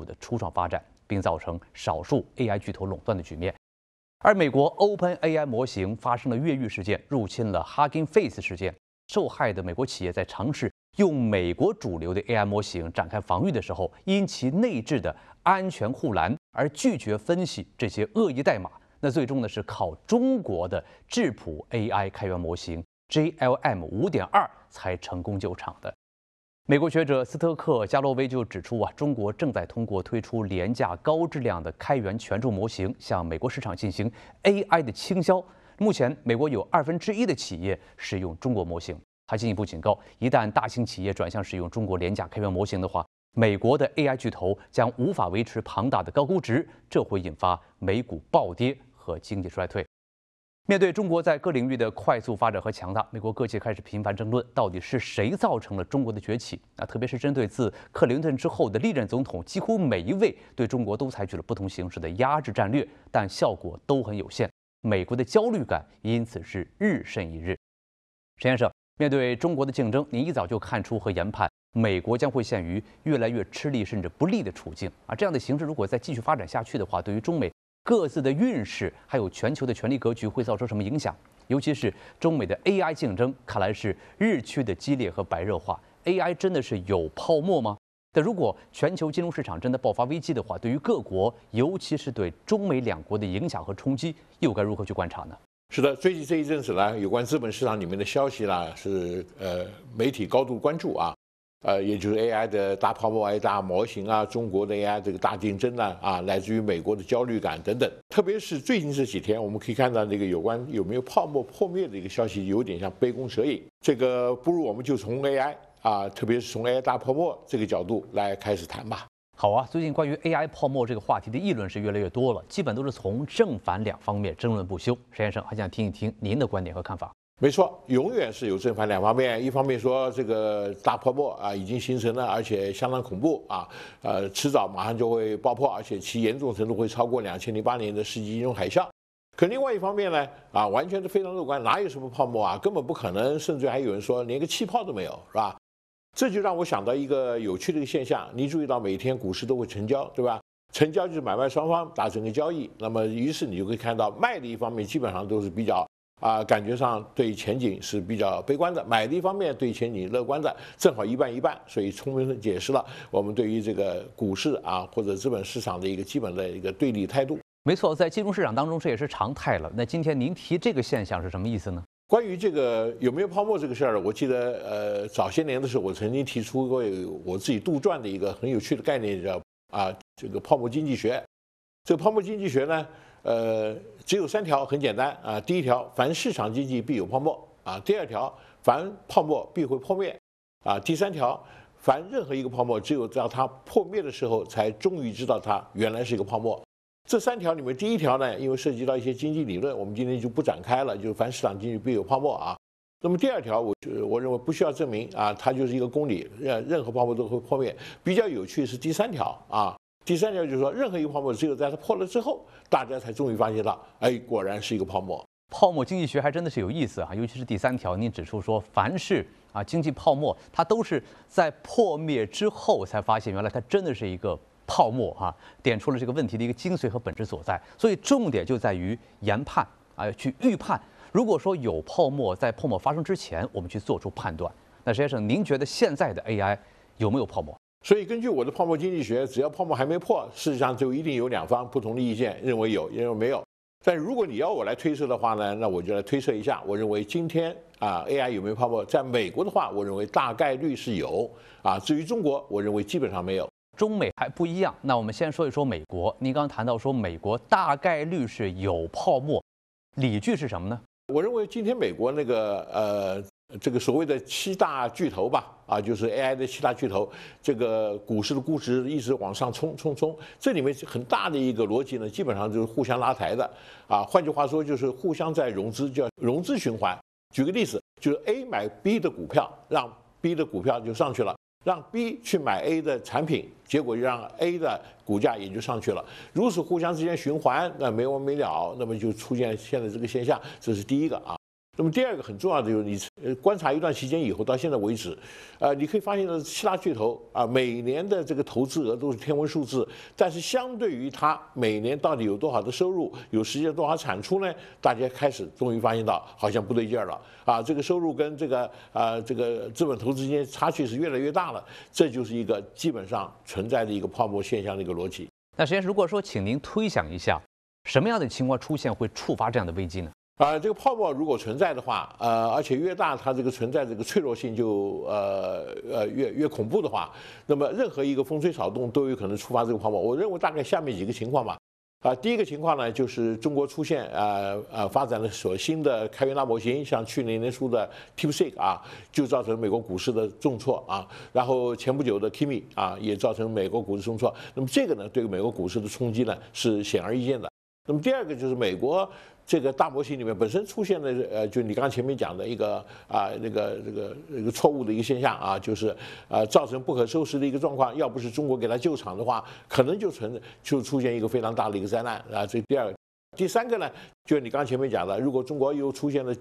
的初创发展，并造成少数 AI 巨头垄断的局面。而美国 OpenAI 模型发生了越狱事件，入侵了 Hugging Face 事件，受害的美国企业在尝试用美国主流的 AI 模型展开防御的时候，因其内置的安全护栏而拒绝分析这些恶意代码。那最终呢是靠中国的质朴 AI 开源模型 JLM 5.2才成功救场的。美国学者斯特克加洛威就指出中国正在通过推出廉价高质量的开源权重模型，向美国市场进行 AI 的倾销。目前，美国有1/2的企业使用中国模型。他进一步警告，一旦大型企业转向使用中国廉价开源模型的话，美国的 AI 巨头将无法维持庞大的高估值，这会引发美股暴跌和经济衰退。面对中国在各领域的快速发展和强大，美国各界开始频繁争论，到底是谁造成了中国的崛起？特别是针对自克林顿之后的历任总统，几乎每一位对中国都采取了不同形式的压制战略，但效果都很有限。美国的焦虑感因此是日甚一日。陈先生，面对中国的竞争，您一早就看出和研判，美国将会陷于越来越吃力甚至不利的处境这样的形势如果再继续发展下去的话，对于中美各自的运势，还有全球的权力格局会造成什么影响？尤其是中美的 AI 竞争，看来是日趋的激烈和白热化。AI 真的是有泡沫吗？但如果全球金融市场真的爆发危机的话，对于各国，尤其是对中美两国的影响和冲击，又该如何去观察呢？ 是的，最近这一阵子呢，有关资本市场里面的消息啦，是媒体高度关注也就是 AI 的大泡沫、AI 大模型中国的 AI 这个大竞争来自于美国的焦虑感等等。特别是最近这几天，我们可以看到这个有关有没有泡沫破灭的一个消息，有点像杯弓蛇影。这个不如我们就从 AI特别是从 AI 大泡沫这个角度来开始谈吧。 好最近关于 AI 泡沫这个话题的议论是越来越多了，基本都是从正反两方面争论不休。石先生还想听一听您的观点和看法。 没错，永远是有正反两方面。一方面说这个大泡沫已经形成了，而且相当恐怖迟早马上就会爆破，而且其严重程度会超过2008年的世纪金融海啸。可另外一方面呢完全是非常乐观，哪有什么泡沫根本不可能，甚至还有人说连个气泡都没有，是吧？这就让我想到一个有趣的一个现象，你注意到每天股市都会成交，对吧？成交就是买卖双方达成个交易，那么于是你就可以看到卖的一方面基本上都是比较感觉上对前景是比较悲观的，买的一方面对前景乐观的，正好一半一半，所以充分解释了我们对于这个股市或者资本市场的一个基本的一个对立态度。 没错，在金融市场当中这也是常态了。那今天您提这个现象是什么意思呢？ 关于这个有没有泡沫这个事儿，我记得早些年的时候，我曾经提出过我自己杜撰的一个很有趣的概念，叫这个泡沫经济学。这个泡沫经济学呢，只有3条，很简单第一条，凡市场经济必有泡沫第二条，凡泡沫必会破灭第三条，凡任何一个泡沫，只有到它破灭的时候，才终于知道它原来是一个泡沫。这3条里面，第一条呢，因为涉及到一些经济理论，我们今天就不展开了，就是凡市场经济必有泡沫那么第二条，我认为不需要证明它就是一个公理，任何泡沫都会破灭。比较有趣的是第3条第3条就是说，任何一个泡沫只有在它破了之后，大家才终于发现到，果然是一个泡沫。 泡沫经济学还真的是有意思尤其是第3条，您指出说，凡是经济泡沫，它都是在破灭之后才发现，原来它真的是一个泡沫点出了这个问题的一个精髓和本质所在。所以重点就在于研判去预判。如果说有泡沫，在泡沫发生之前，我们去做出判断。那石先生，您觉得现在的 AI 有没有泡沫？ 所以根据我的泡沫经济学，只要泡沫还没破，事实上就一定有2方不同的意见，认为有，认为没有。但如果你要我来推测的话呢，那我就来推测一下。我认为今天AI 有没有泡沫，在美国的话，我认为大概率是有至于中国，我认为基本上没有。 中美还不一样。那我们先说一说美国。您刚刚谈到说美国大概率是有泡沫，理据是什么呢？ 我认为今天美国那个这个所谓的7大巨头吧就是 AI 的7大巨头，这个股市的估值一直往上冲，这里面很大的一个逻辑呢，基本上就是互相拉抬的换句话说，就是互相在融资，叫融资循环。举个例子，就是 A 买 B 的股票，让 B 的股票就上去了，让 B 去买 A 的产品，结果让 A 的股价也就上去了。如此互相之间循环，那没完没了，那么就出现现在这个现象，这是第一个那么第二个很重要的就是你观察一段期间以后，到现在为止，你可以发现呢，七大巨头啊，每年的这个投资额都是天文数字，但是相对于它每年到底有多少的收入，有实际多少产出呢？大家开始终于发现到好像不对劲儿了啊，这个收入跟这个资本投资之间差距是越来越大了，这就是一个基本上存在的一个泡沫现象的一个逻辑。 那实际上，如果说请您推想一下，什么样的情况出现会触发这样的危机呢？ 这个泡沫如果存在的话，而且越大，它这个存在这个脆弱性就越恐怖的话，那么任何一个风吹草动都有可能触发这个泡沫。我认为大概下面几个情况吧。第一个情况呢，就是中国出现发展了所新的开源大模型，像去年年初的 DeepSeek 啊，就造成美国股市的重挫啊。然后前不久的 Kimi 啊，也造成美国股市重挫。那么这个呢，对美国股市的冲击呢是显而易见的。那么第二个就是美国这个大模型里面本身出现的就你刚刚前面讲的一个那个错误的一个现象啊，就是造成不可收拾的一个状况。要不是中国给他救场的话，可能就出现一个非常大的一个灾难啊。这第二个。第三个呢，就是你刚刚前面讲的，如果中国又出现了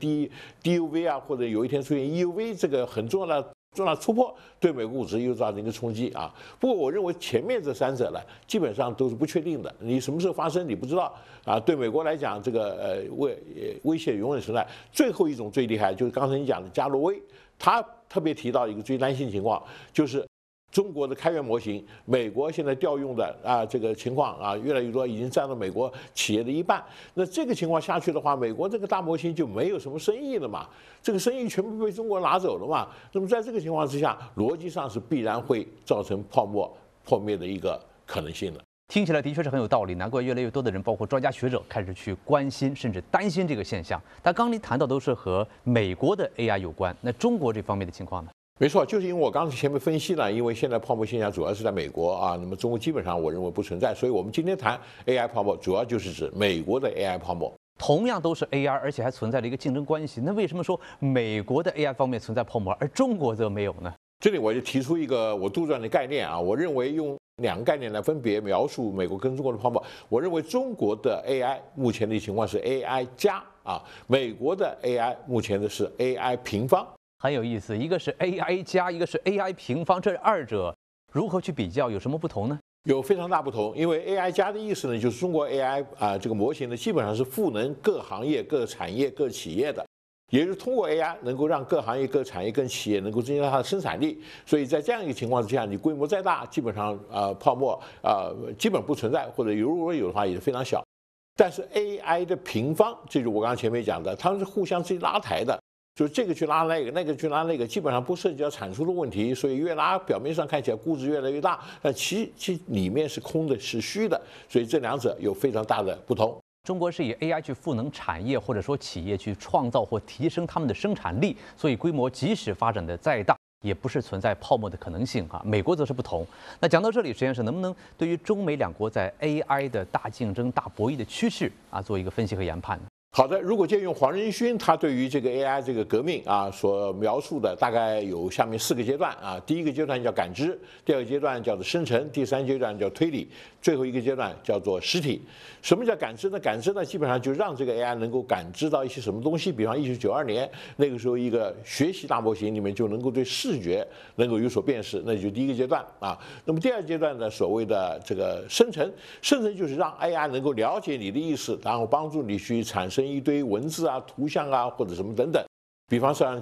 DUV 啊，或者有一天出现 EUV 这个很重要的突破，对美国股市又造成一个冲击啊。不过我认为前面这三者呢，基本上都是不确定的，你什么时候发生你不知道啊。对美国来讲，这个威胁永远存在。最后一种最厉害就是刚才你讲的加洛威，他特别提到一个最担心情况，就是中国的开源模型，美国现在调用的这个情况啊越来越多，已经占到美国企业的一半。那这个情况下去的话，美国这个大模型就没有什么生意了嘛，这个生意全部被中国拿走了嘛。那么在这个情况之下，逻辑上是必然会造成泡沫破灭的一个可能性的。 听起来的确是很有道理，难怪越来越多的人，包括专家学者，开始去关心甚至担心这个现象。但刚您谈到都是和美国的 AI 有关，那中国这方面的情况呢？ 没错，就是因为我刚才前面分析了，因为现在泡沫现象主要是在美国啊，那么中国基本上我认为不存在，所以我们今天谈 AI 泡沫，主要就是指美国的 AI 泡沫。 同样都是 AI， 而且还存在着一个竞争关系，那为什么说美国的 AI 方面存在泡沫，而中国则没有呢？ 这里我就提出一个我杜撰的概念啊，我认为用两个概念来分别描述美国跟中国的泡沫。我认为中国的 AI 目前的情况是 AI 加啊，美国的 AI 目前的是 AI 平方。 很有意思，一个是 AI 加，一个是 AI 平方，这二者如何去比较，有什么不同呢？ 有非常大不同，因为 AI 加的意思呢，就是中国 AI 这个模型呢，基本上是赋能各行业、各产业、各企业的，也就是通过 AI 能够让各行业、各产业、各企业能够增加它的生产力。所以在这样一个情况之下，你规模再大，基本上泡沫基本不存在，或者如果有的话也是非常小。但是 AI 的平方，这就是我刚刚前面讲的，它们是互相自己拉抬的。就是这个去拉那个，那个去拉那个，基本上不涉及到产出的问题，所以越拉表面上看起来估值越来越大，但其里面是空的，是虚的，所以这两者有非常大的不同。 中国是以 AI 去赋能产业或者说企业去创造或提升他们的生产力，所以规模即使发展的再大，也不是存在泡沫的可能性啊。美国则是不同。那讲到这里，实际上是能不能对于中美两国在 AI 的大竞争、大博弈的趋势做一个分析和研判呢？ 好的，如果借用黄仁勋他对于这个 AI 这个革命所描述的，大概有下面4个阶段啊。第一个阶段叫感知，第二个阶段叫做生成，第三阶段叫推理，最后一个阶段叫做实体。什么叫感知呢？感知呢，基本上就让这个 AI 能够感知到一些什么东西。比方1992年那个时候，一个学习大模型里面就能够对视觉能够有所辨识，那就第一个阶段啊。那么第二阶段呢，所谓的这个生成，生成就是让 AI 能够了解你的意思，然后帮助你去产生一堆文字图像或者什么等等，比方说像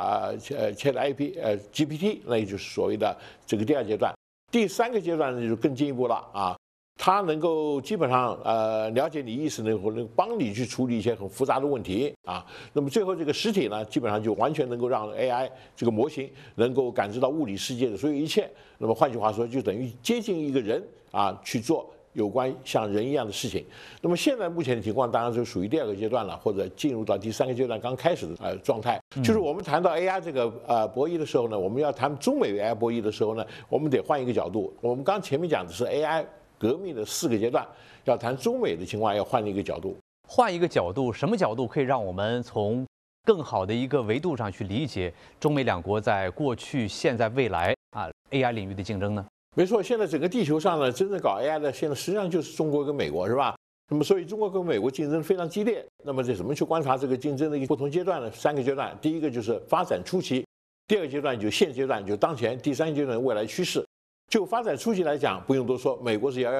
GPT，那也就是所谓的这个第二阶段。第三个阶段呢就更进一步了啊，它能够基本上了解你意思，能帮你去处理一些很复杂的问题啊。那么最后这个实体呢，基本上就完全能够让 AI 这个模型能够感知到物理世界的所有一切。那么换句话说，就等于接近一个人去做有关像人一样的事情。那么现在目前的情况当然就属于第二个阶段了，或者进入到第三个阶段刚开始的状态。就是我们谈到 AI 这个博弈的时候呢，我们要谈中美 AI 博弈的时候呢，我们得换一个角度。我们刚前面讲的是 AI 革命的4个阶段，要谈中美的情况要换一个角度。 换一个角度，什么角度可以让我们从更好的一个维度上去理解中美两国在过去、现在、未来AI 领域的竞争呢？ 没错，现在整个地球上呢，真正搞 AI 的，现在实际上就是中国跟美国，是吧？ 那么所以中国跟美国竞争非常激烈。那么这怎么去观察这个竞争的一个不同阶段呢？3个阶段，第一个就是发展初期，第2个阶段就是现阶段，就当前，第3个阶段未来趋势。就发展初期来讲，不用多说，美国是遥遥